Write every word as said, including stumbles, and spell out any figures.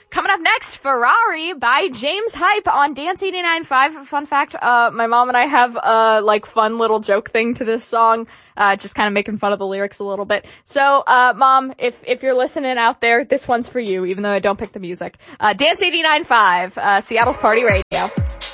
Coming up next, Ferrari by James Hype on Dance eighty-nine point five. Fun fact, uh, my mom and I have a, like, fun little joke thing to this song, uh, just kind of making fun of the lyrics a little bit. So, uh, Mom, if, if you're listening out there, this one's for you, even though I don't pick the music. Uh, Dance eighty-nine point five, uh, Seattle's Party Radio.